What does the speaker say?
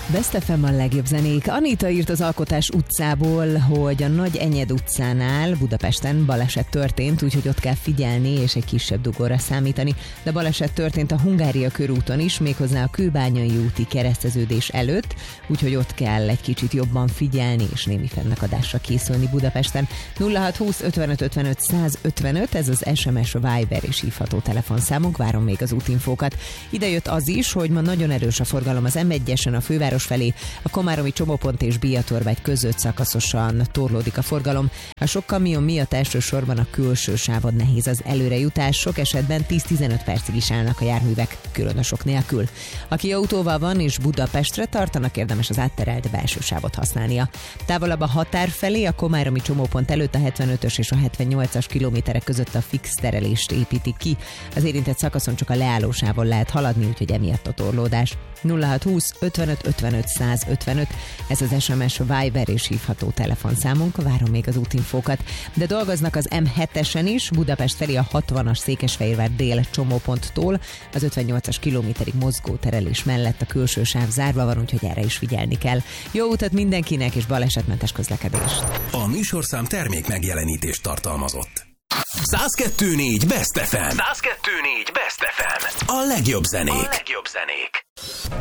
Best FM a legjobb zenék. Anita írt az Alkotás utcából, hogy a Nagy Enyed utcánál Budapesten baleset történt, úgyhogy ott kell figyelni és egy kisebb dugóra számítani. De baleset történt a Hungária körúton is, méghozzá a Kőbányai úti kereszteződés előtt, úgyhogy ott kell egy kicsit jobban figyelni és némi fennakadásra készülni Budapesten. 0620 55 55 155, ez az SMS, Viber és hívható telefonszámunk, várom még az útinfókat. Ide jött az is, hogy ma nagyon erős a forgalom az M1-esen a főváros felé, a komáromi csomópont és Biatorvágy között szakaszosan torlódik a forgalom. A sok kamion miatt elsősorban a külső sávon nehéz az előrejutás, sok esetben 10-15 percig is állnak a járművek, különösök nélkül. Aki autóval van és Budapestre tartanak, érdemes az átterelt belső sávot használnia. Távolabb a határ felé, a komáromi csomópont előtt a 75-ös és a 78-as kilométerek között a fix terelést építik ki. Az érintett szakaszon csak a leállósávon lehet haladni, úgyhogy emiatt a torlódás. 0620 55 55 155, ez az SMS, Viber és hívható telefonszámunk, várom még az útinfókat. De dolgoznak az M7-esen is, Budapest felé a 60-as Székesfehérvár dél csomóponttól, az 58-as kilométerig mozgó terelés mellett a külső sáv zárva van, úgyhogy erre is figyelni kell. Jó utat mindenkinek és balesetmentes közlekedést! A műsorszám termék megjelenítést tartalmazott. 102.4 Best FM. 102.4 Best FM. A legjobb zenék.